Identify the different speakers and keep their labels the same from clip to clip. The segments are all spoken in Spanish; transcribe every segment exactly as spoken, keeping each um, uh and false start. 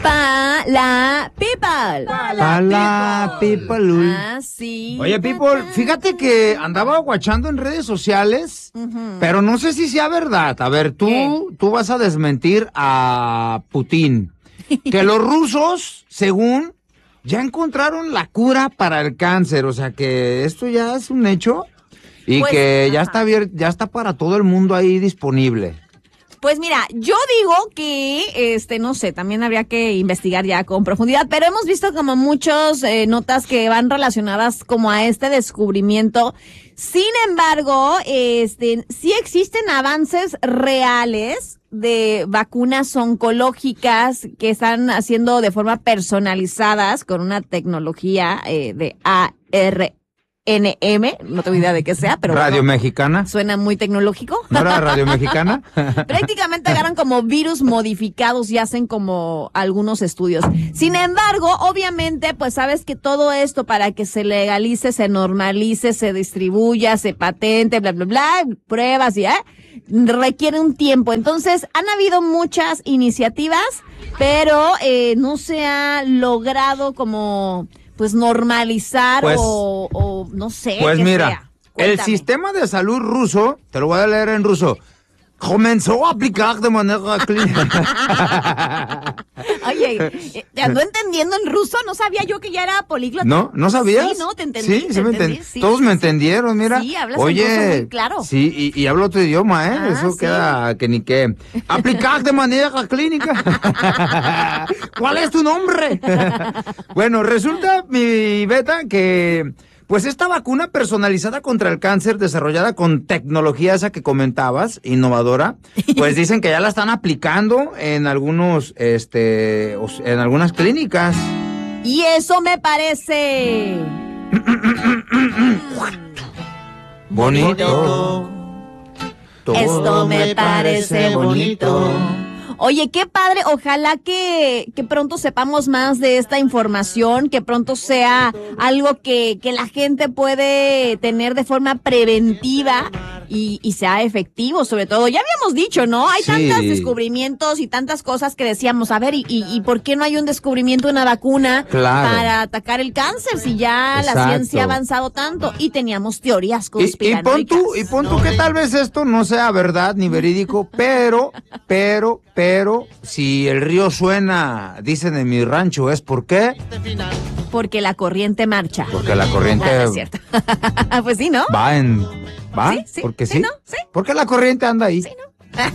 Speaker 1: Pa la people.
Speaker 2: Pa la people.
Speaker 1: Ah, sí.
Speaker 2: Oye, people, fíjate que andaba guachando en redes sociales, uh-huh. pero no sé si sea verdad. A ver, tú, ¿Qué? tú vas a desmentir a Putin. Que los rusos, según, ya encontraron la cura para el cáncer. O sea, que esto ya es un hecho y pues, que ya está, ya está para todo el mundo ahí disponible.
Speaker 1: Pues mira, yo digo que, este, no sé, también habría que investigar ya con profundidad, pero hemos visto como muchas eh, notas que van relacionadas como a este descubrimiento. Sin embargo, este, sí existen avances reales de vacunas oncológicas que están haciendo de forma personalizadas con una tecnología eh, de A R N M, no tengo idea de qué sea, pero
Speaker 2: Radio
Speaker 1: bueno,
Speaker 2: Mexicana.
Speaker 1: Suena muy tecnológico.
Speaker 2: ¿No era Radio Mexicana?
Speaker 1: Prácticamente agarran como virus modificados y hacen como algunos estudios. Sin embargo, obviamente, pues sabes que todo esto para que se legalice, se normalice, se distribuya, se patente, bla, bla, bla, pruebas y, ¿eh? requiere un tiempo. Entonces, han habido muchas iniciativas, pero eh, no se ha logrado como... pues normalizar pues, o, o no sé.
Speaker 2: Pues mira,
Speaker 1: sea.
Speaker 2: el sistema de salud ruso, te lo voy a leer en ruso, comenzó a aplicar de manera clínica.
Speaker 1: Oye, ¿te ando entendiendo en ruso? No sabía yo que ya era políglota.
Speaker 2: ¿No? ¿No sabías?
Speaker 1: Sí, no, te entendí.
Speaker 2: Sí,
Speaker 1: te
Speaker 2: sí me
Speaker 1: entendí.
Speaker 2: entendí.
Speaker 1: Sí,
Speaker 2: Todos
Speaker 1: sí,
Speaker 2: me
Speaker 1: sí.
Speaker 2: entendieron, mira.
Speaker 1: Sí, hablas
Speaker 2: Oye,
Speaker 1: en ruso muy claro.
Speaker 2: Sí, y, y hablo otro idioma, ¿eh?
Speaker 1: Ah,
Speaker 2: Eso
Speaker 1: sí.
Speaker 2: queda que ni qué. Aplicar de manera clínica. ¿Cuál es tu nombre? Bueno, resulta, mi Beta, que... pues esta vacuna personalizada contra el cáncer, desarrollada con tecnología esa que comentabas, innovadora, pues dicen que ya la están aplicando en algunos, este, en algunas clínicas.
Speaker 1: Y eso me parece...
Speaker 2: bonito.
Speaker 1: Todo Esto me parece bonito. Oye, qué padre, ojalá que, que pronto sepamos más de esta información, que pronto sea algo que, que la gente puede tener de forma preventiva y, y sea efectivo, sobre todo. Ya habíamos dicho, ¿no? Hay
Speaker 2: sí.
Speaker 1: tantos descubrimientos y tantas cosas que decíamos, a ver, ¿y, y, y por qué no hay un descubrimiento de una vacuna
Speaker 2: claro.
Speaker 1: para atacar el cáncer si ya Exacto. la ciencia ha avanzado tanto? Y teníamos teorías conspiranoicas.
Speaker 2: Y, y pon tú, y pon tú
Speaker 1: ¿no?
Speaker 2: que tal vez esto no sea verdad ni verídico, pero, pero, pero, si el río suena, dicen en mi rancho, ¿es por qué?
Speaker 1: Porque la corriente marcha.
Speaker 2: Porque la corriente...
Speaker 1: No, no es cierto. Pues sí, ¿no?
Speaker 2: Va en... ¿Va?
Speaker 1: Sí, sí.
Speaker 2: Porque
Speaker 1: sí.
Speaker 2: sí.
Speaker 1: ¿No? Sí.
Speaker 2: Porque la corriente anda ahí.
Speaker 1: Sí, ¿no?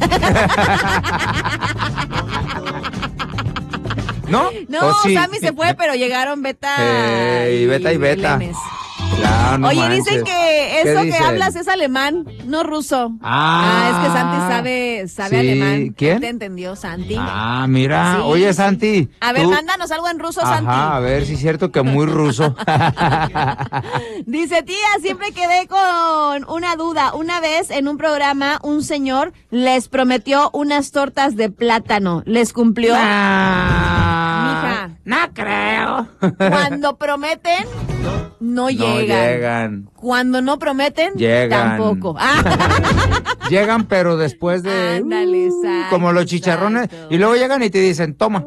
Speaker 2: ¿No?
Speaker 1: No,
Speaker 2: sí?
Speaker 1: Sammy se fue, pero llegaron Beta
Speaker 2: hey,
Speaker 1: y
Speaker 2: Beta y Beta.
Speaker 1: Lemes.
Speaker 2: Claro, no
Speaker 1: Oye,
Speaker 2: manches.
Speaker 1: dicen que eso que
Speaker 2: dicen?
Speaker 1: hablas es alemán, no ruso.
Speaker 2: Ah,
Speaker 1: ah es que Santi sabe, sabe
Speaker 2: sí.
Speaker 1: alemán.
Speaker 2: ¿Quién?
Speaker 1: ¿Te entendió, Santi?
Speaker 2: Ah, mira.
Speaker 1: Sí,
Speaker 2: Oye,
Speaker 1: sí.
Speaker 2: Santi.
Speaker 1: A ver,
Speaker 2: ¿tú?
Speaker 1: mándanos algo en ruso,
Speaker 2: Ajá,
Speaker 1: Santi.
Speaker 2: a ver si es cierto que muy ruso.
Speaker 1: Dice, tía, siempre quedé con una duda. Una vez en un programa, un señor les prometió unas tortas de plátano. ¿Les cumplió?
Speaker 2: Ah,
Speaker 1: Mija.
Speaker 2: No creo.
Speaker 1: Cuando prometen, no,
Speaker 2: No
Speaker 1: llegan.
Speaker 2: llegan.
Speaker 1: Cuando no prometen,
Speaker 2: Llegan.
Speaker 1: tampoco. Ah.
Speaker 2: Llegan, pero después de...
Speaker 1: Ándale,
Speaker 2: uh,
Speaker 1: exacto,
Speaker 2: como los chicharrones.
Speaker 1: exacto.
Speaker 2: Y luego llegan y te dicen, toma.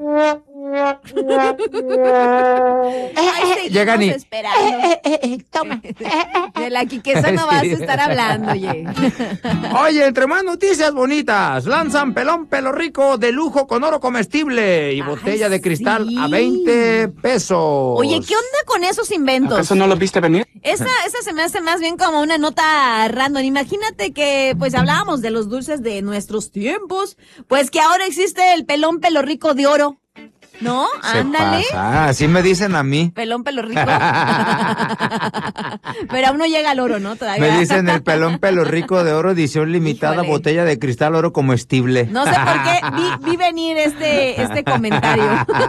Speaker 1: Ay,
Speaker 2: Llegan y...
Speaker 1: esperando.
Speaker 2: Eh, eh, eh, toma.
Speaker 1: De la quiqueza no vas a estar hablando, oye.
Speaker 2: Oye, entre más noticias bonitas, lanzan pelón pelo rico de lujo con oro comestible y
Speaker 1: Ay,
Speaker 2: botella de cristal
Speaker 1: sí.
Speaker 2: a veinte pesos.
Speaker 1: Oye, ¿qué onda con esos inventos?
Speaker 3: ¿Acaso no lo viste venir?
Speaker 1: Esa, esa se me hace más bien como una nota random. Imagínate que, pues, hablábamos de los dulces de nuestros tiempos, pues que ahora existe el pelón pelo rico de oro. ¿No?
Speaker 2: Se
Speaker 1: Ándale.
Speaker 2: pasa. Así me dicen a mí.
Speaker 1: Pelón pelo rico. Pero aún no llega al oro, ¿no? Todavía.
Speaker 2: Me dicen el pelón pelo rico de oro, edición limitada,
Speaker 1: Híjole.
Speaker 2: botella de cristal oro comestible.
Speaker 1: No sé por qué vi, vi venir este, este comentario.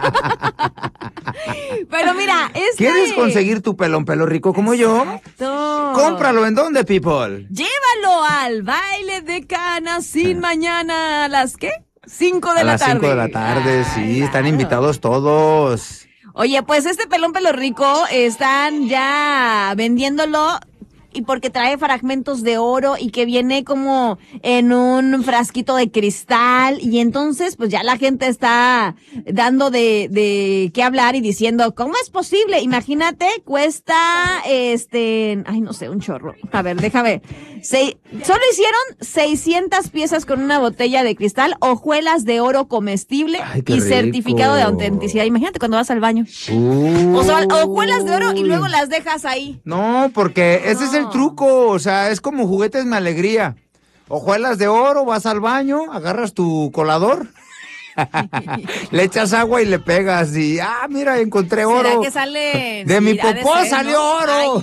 Speaker 1: Pero mira, este...
Speaker 2: ¿Quieres conseguir tu pelón pelo rico como yo?
Speaker 1: Exacto.
Speaker 2: Cómpralo. ¿En dónde, people?
Speaker 1: Llévalo al baile de Cana sin mañana. ¿A las qué? Cinco de
Speaker 2: a
Speaker 1: la
Speaker 2: las
Speaker 1: tarde.
Speaker 2: cinco de la tarde, sí,
Speaker 1: Ay,
Speaker 2: están
Speaker 1: claro.
Speaker 2: invitados todos.
Speaker 1: Oye, pues este pelón pelo rico están ya vendiéndolo y porque trae fragmentos de oro y que viene como en un frasquito de cristal y entonces pues ya la gente está dando de, de qué hablar y diciendo, ¿cómo es posible? Imagínate, cuesta, este, ay no sé, un chorro. A ver, déjame. Se, solo hicieron seiscientas piezas con una botella de cristal, hojuelas de oro comestible
Speaker 2: Ay, qué
Speaker 1: y
Speaker 2: rico.
Speaker 1: certificado de autenticidad. Imagínate cuando vas al baño.
Speaker 2: Uh.
Speaker 1: O sea, hojuelas de oro y luego las dejas ahí.
Speaker 2: No, porque ese
Speaker 1: No.
Speaker 2: es el truco, o sea, es como juguetes mi alegría. Hojuelas de oro, vas al baño, agarras tu colador, le echas agua y le pegas y, ah, mira, encontré oro.
Speaker 1: ¿Será que sale?
Speaker 2: De mi
Speaker 1: Sí, ha de
Speaker 2: popó
Speaker 1: ser,
Speaker 2: salió
Speaker 1: ¿no?
Speaker 2: oro.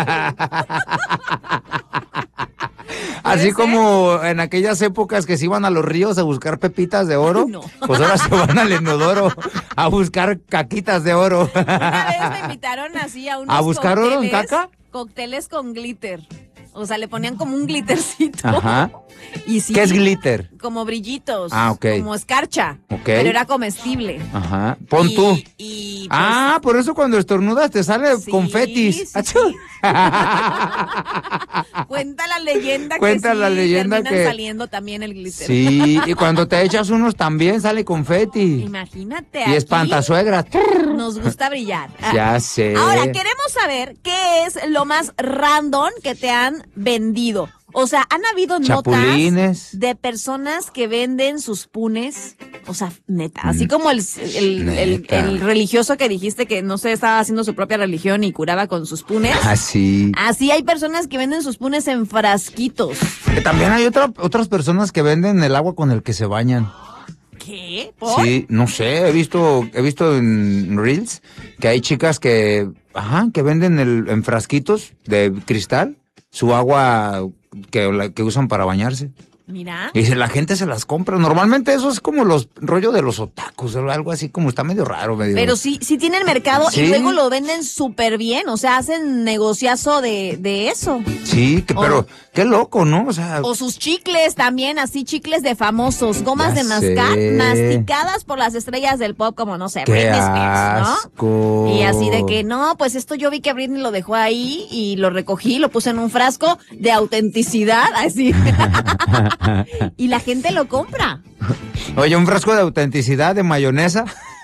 Speaker 1: Ay.
Speaker 2: Así
Speaker 1: ¿Puede
Speaker 2: como en aquellas épocas que se iban a los ríos a buscar pepitas de oro,
Speaker 1: No.
Speaker 2: pues ahora se van al inodoro a buscar caquitas de oro.
Speaker 1: Una vez me invitaron así a unos
Speaker 2: ¿A buscar oro en
Speaker 1: cócteles-
Speaker 2: caca?
Speaker 1: Cócteles con glitter. O sea, le ponían como un glittercito.
Speaker 2: Ajá.
Speaker 1: Y sí,
Speaker 2: ¿Qué es glitter?
Speaker 1: como brillitos.
Speaker 2: Ah, ok.
Speaker 1: Como escarcha.
Speaker 2: Ok.
Speaker 1: Pero era comestible.
Speaker 2: Ajá. Pon
Speaker 1: Y-
Speaker 2: tú.
Speaker 1: Y, pues,
Speaker 2: Ah, por eso cuando estornudas te sale
Speaker 1: sí,
Speaker 2: confetis.
Speaker 1: sí,
Speaker 2: ¡Achú!
Speaker 1: sí. Cuenta la leyenda
Speaker 2: Cuenta
Speaker 1: que sí
Speaker 2: la leyenda
Speaker 1: terminan
Speaker 2: que-
Speaker 1: saliendo también el glitter.
Speaker 2: Sí, y cuando te echas unos también sale confeti.
Speaker 1: Imagínate.
Speaker 2: Y
Speaker 1: aquí
Speaker 2: espantasuegras.
Speaker 1: Nos gusta brillar. Ah,
Speaker 2: Ya sé.
Speaker 1: Ahora, queremos saber qué es lo más random que te han vendido. O sea, ¿han habido
Speaker 2: Chapulines.
Speaker 1: notas de personas que venden sus punes? O sea, neta, así como el, el, el-
Speaker 2: Neta.
Speaker 1: el religioso que dijiste que no sé, estaba haciendo su propia religión y curaba con sus punes.
Speaker 2: Así.
Speaker 1: Así hay personas que venden sus punes en frasquitos.
Speaker 2: Que también hay otra, otras personas que venden el agua con el que se bañan.
Speaker 1: ¿Qué? ¿Por?
Speaker 2: Sí, no sé, he visto, he visto en Reels que hay chicas que, ajá, que venden el, en frasquitos de cristal su agua que, la- que usan para bañarse.
Speaker 1: Mira.
Speaker 2: Y dice, la gente se las compra. Normalmente eso es como los rollo de los otakus, o algo así como está medio raro, medio.
Speaker 1: Pero sí, sí tienen mercado
Speaker 2: Sí.
Speaker 1: y luego lo venden súper bien. O sea, hacen negociazo de, de eso.
Speaker 2: Sí, que,
Speaker 1: O-
Speaker 2: pero qué loco, ¿no? O sea,
Speaker 1: O sus chicles también, así chicles de famosos, gomas
Speaker 2: Ya
Speaker 1: de mascar,
Speaker 2: sé.
Speaker 1: masticadas por las estrellas del pop, como no sé,
Speaker 2: qué
Speaker 1: Britney Spears, ¿no?
Speaker 2: asco.
Speaker 1: Y así de que, no, pues esto yo vi que Britney lo dejó ahí y lo recogí, lo puse en un frasco de autenticidad, así. Y la gente lo compra.
Speaker 2: Oye, un frasco de autenticidad de mayonesa.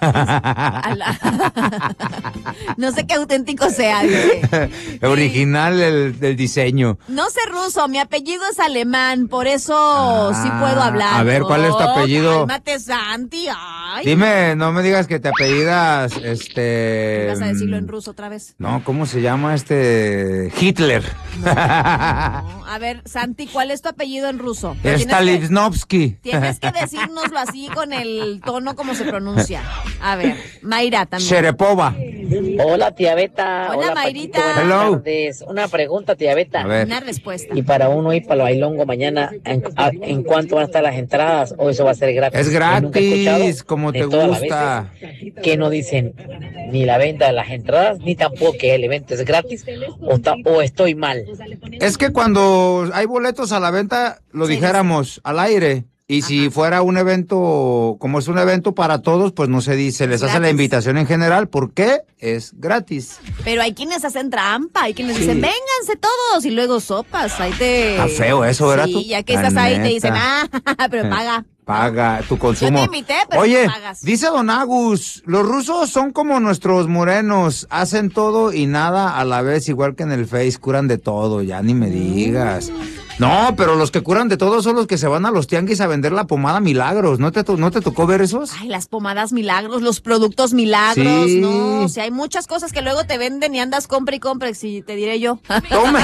Speaker 1: A la- No sé qué auténtico sea, dice.
Speaker 2: Original el, del diseño.
Speaker 1: No sé ruso, mi apellido es alemán, por eso
Speaker 2: Ah,
Speaker 1: sí puedo hablar.
Speaker 2: a ver, ¿cuál es tu
Speaker 1: Oh,
Speaker 2: apellido?
Speaker 1: Cálmate, Santi, ay.
Speaker 2: Dime, no me digas que te apellidas, este...
Speaker 1: ¿Vas a decirlo en ruso otra vez?
Speaker 2: No, ¿cómo se llama este? Hitler.
Speaker 1: No, a ver, Santi, ¿cuál es tu apellido en ruso? Pero tienes que,
Speaker 2: Stalivnovsky.
Speaker 1: tienes que decírnoslo así con el tono como se pronuncia. A ver, Mayra también.
Speaker 2: Sherepova.
Speaker 3: Hola, tía Beta.
Speaker 1: Hola,
Speaker 3: Paquito,
Speaker 1: Mayrita.
Speaker 3: buenas
Speaker 2: Hello.
Speaker 3: tardes. Una pregunta, tía Beta.
Speaker 2: A ver.
Speaker 1: Una respuesta.
Speaker 3: Y para uno ir para los Bailongo mañana, ¿en, a- ¿en cuánto van a estar las entradas? ¿O eso va a ser gratis?
Speaker 2: Es
Speaker 3: Yo nunca he escuchado
Speaker 2: gratis, como
Speaker 3: de
Speaker 2: te
Speaker 3: todas las
Speaker 2: gusta.
Speaker 3: veces que no dicen ni la venta de las entradas, ni tampoco que el evento es gratis, o, ta- o estoy mal.
Speaker 2: Es que cuando hay boletos a la venta, lo
Speaker 1: Sí,
Speaker 2: dijéramos al aire. Y si fuera un evento, como es un evento para todos, pues no se dice, les
Speaker 1: Es
Speaker 2: hace la
Speaker 1: gratis.
Speaker 2: invitación en general. ¿Por qué? Es gratis.
Speaker 1: Pero hay quienes hacen trampa, hay quienes dicen, vénganse todos, y luego sopas, ahí te...
Speaker 2: Está feo eso, ¿verdad
Speaker 1: Sí,
Speaker 2: tú?
Speaker 1: ya que
Speaker 2: La
Speaker 1: estás ahí te
Speaker 2: neta.
Speaker 1: dicen, ah, pero paga.
Speaker 2: Paga tu consumo.
Speaker 1: Yo te invité, pero
Speaker 2: Oye,
Speaker 1: tú pagas.
Speaker 2: dice Don Agus, los rusos son como nuestros morenos, hacen todo y nada a la vez, igual que en el Face, curan de todo, ya ni me digas. No, pero los que curan de todo son los que se van a los tianguis a vender la pomada Milagros. ¿No te, to- no te tocó ver esos?
Speaker 1: Ay, las pomadas milagros, los productos milagros,
Speaker 2: Sí.
Speaker 1: no, o sea, hay muchas cosas que luego te venden y andas compra y compra, si te diré yo.
Speaker 2: Toma.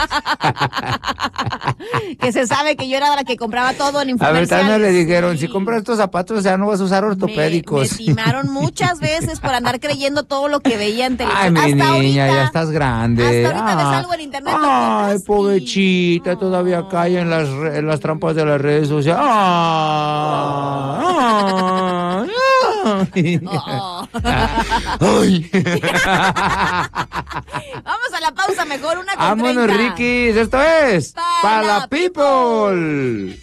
Speaker 1: Que se sabe que yo era la que compraba todo en
Speaker 2: A ver,
Speaker 1: infomerciales.
Speaker 2: también le dijeron,
Speaker 1: Sí.
Speaker 2: si compras estos zapatos ya no vas a usar
Speaker 1: Me,
Speaker 2: ortopédicos.
Speaker 1: me timaron muchas veces por andar creyendo todo lo que veía en televisión.
Speaker 2: Ay, mi
Speaker 1: Hasta
Speaker 2: niña,
Speaker 1: ahorita,
Speaker 2: ya estás grande.
Speaker 1: Hasta ahorita ves
Speaker 2: Ah,
Speaker 1: algo en internet, lo
Speaker 2: Ay,
Speaker 1: compras y-
Speaker 2: pobrecita,
Speaker 1: No.
Speaker 2: todavía cae en las, re- en las trampas de las redes sociales. Ah, ay,
Speaker 1: Oh.
Speaker 2: ay.
Speaker 1: Vamos a la pausa, mejor una con
Speaker 2: Vámonos,
Speaker 1: treinta.
Speaker 2: Rikis, esto es
Speaker 1: Pa'
Speaker 2: Pa'
Speaker 1: la
Speaker 2: la People.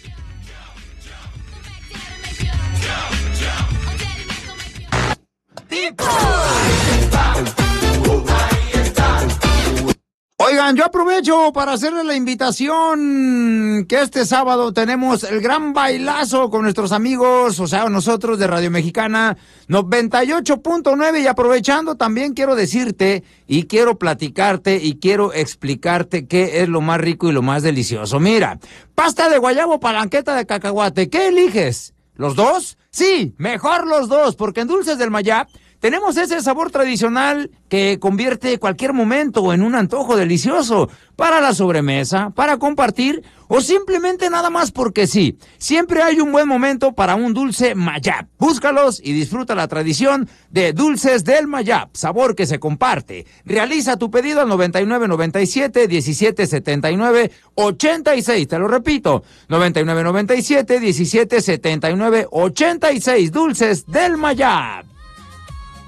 Speaker 2: Oigan, Oigan, yo aprovecho para hacerles la invitación que este sábado tenemos el gran bailazo con nuestros amigos, o sea, nosotros de Radio Mexicana noventa y ocho punto nueve, y aprovechando también quiero decirte y quiero platicarte y quiero explicarte qué es lo más rico y lo más delicioso. Mira, pasta de guayabo, palanqueta de cacahuate, ¿qué eliges? ¿Los dos? Sí, mejor los dos, porque en Dulces del Mayab tenemos ese sabor tradicional que convierte cualquier momento en un antojo delicioso para la sobremesa, para compartir o simplemente nada más porque sí. Siempre hay un buen momento para un dulce Mayab. Búscalos y disfruta la tradición de Dulces del Mayab, sabor que se comparte. Realiza tu pedido al noventa y nueve noventa y siete diecisiete setenta y nueve ochenta y seis. Te lo repito, noventa y nueve noventa y siete diecisiete setenta y nueve ochenta y seis. Dulces del Mayab.